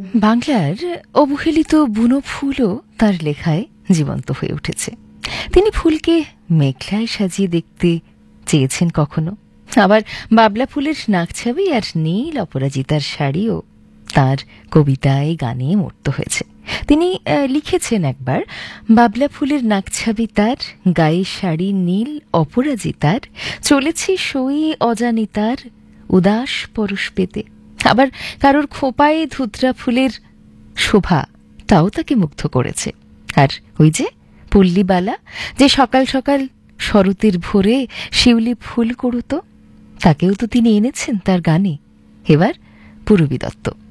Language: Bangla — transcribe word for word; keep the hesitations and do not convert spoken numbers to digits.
বাংলার অবহেলিত বুনো ফুলও তার লেখায় জীবন্ত হয়ে উঠেছে। তিনি ফুলকে মেঘলায় সাজিয়ে দেখতে চেয়েছেন কখনো, আবার বাবলা ফুলের নাকছাবি আর নীল অপরাজিতার শাড়িও তার কবিতায় গানে মূর্ত হয়েছে। তিনি লিখেছেন একবার, বাবলা ফুলের নাকছাবি তার, গায়ে শাড়ি নীল অপরাজিতার, চলেছি সই অজানিতার উদাস পরশ পেতে। আবার কারোর খোপায় ধুতরা ফুলের শোভা তাও তাকে মুগ্ধ করেছে। আর ওই যে পল্লীবালা, যে সকাল সকাল শরতের ভোরে শিউলি ফুল কুড়োতো, তাকেও তো তিনি এনেছেন তার গানে। এবার পূরবী দত্ত।